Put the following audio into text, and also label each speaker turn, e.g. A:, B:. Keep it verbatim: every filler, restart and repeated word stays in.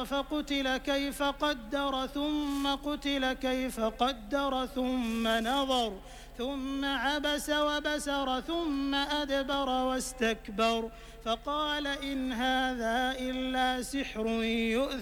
A: فكر فقتل كيف قدر ثم قتل كيف قدر ثم نظر ثم عبس وبسر ثم أدبر واستكبر فقال إن هذا إلا سحر يؤثر